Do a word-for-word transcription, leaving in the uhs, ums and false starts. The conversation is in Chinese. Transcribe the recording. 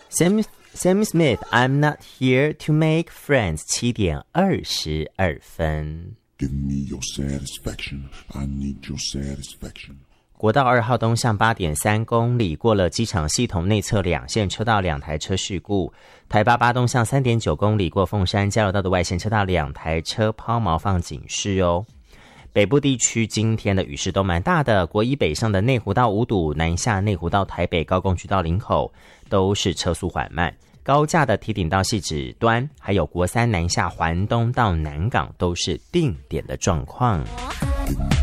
Sam Sam Smith I'm not here to make friends 七点二十二分。 Give me your satisfaction, I need your satisfaction。 国道二号东向 八点三公里，过了机场系统内侧两线车道两台车事故。台八八东向 三点九公里，过凤山交流道的外线车道两台车抛锚放警示哦。北部地区今天的雨势都蛮大的，国一北上的内湖到五堵，南下内湖到台北高工区到林口都是车速缓慢。高架的堤顶到汐止端，还有国三南下环东到南港都是定点的状况。